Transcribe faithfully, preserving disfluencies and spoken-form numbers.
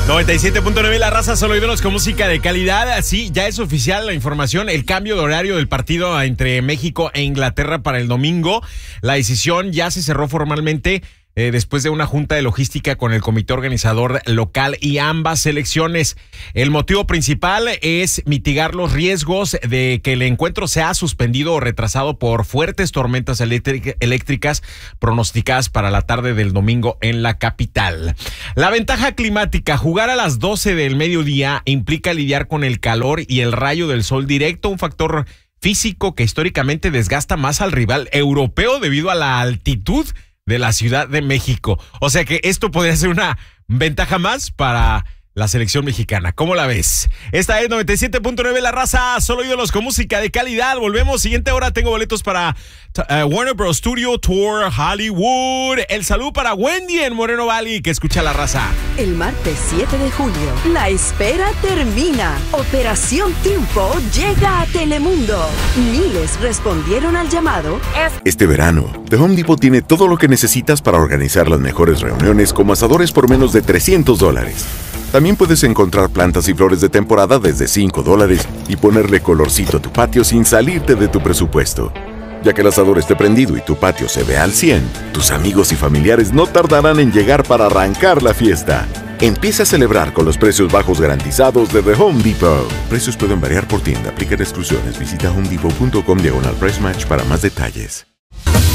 noventa y siete punto nueve La Raza, solo ídolos con música de calidad. Sí, ya es oficial la información, el cambio de horario del partido entre México e Inglaterra para el domingo. La decisión ya se cerró formalmente eh, después de una junta de logística con el comité organizador local y ambas selecciones. El motivo principal es mitigar los riesgos de que el encuentro sea suspendido o retrasado por fuertes tormentas eléctricas pronosticadas para la tarde del domingo en la capital. La ventaja climática: jugar a las doce del mediodía implica lidiar con el calor y el rayo del sol directo, un factor físico que históricamente desgasta más al rival europeo debido a la altitud de la Ciudad de México. O sea que esto podría ser una ventaja más para la selección mexicana. ¿Cómo la ves? Esta es noventa y siete punto nueve La Raza, solo ídolos con música de calidad. Volvemos, siguiente hora tengo boletos para uh, Warner Bros. Studio Tour Hollywood. El saludo para Wendy en Moreno Valley, que escucha La Raza. El martes siete de julio, la espera termina. Operación Triunfo llega a Telemundo. Miles respondieron al llamado. Este verano, The Home Depot tiene todo lo que necesitas para organizar las mejores reuniones, como asadores por menos de trescientos dólares. También puedes encontrar plantas y flores de temporada desde cinco dólares y ponerle colorcito a tu patio sin salirte de tu presupuesto. Ya que el asador esté prendido y tu patio se vea al cien, tus amigos y familiares no tardarán en llegar para arrancar la fiesta. Empieza a celebrar con los precios bajos garantizados de The Home Depot. Precios pueden variar por tienda, aplican exclusiones. Visita homedepot punto com diagonal price match para más detalles.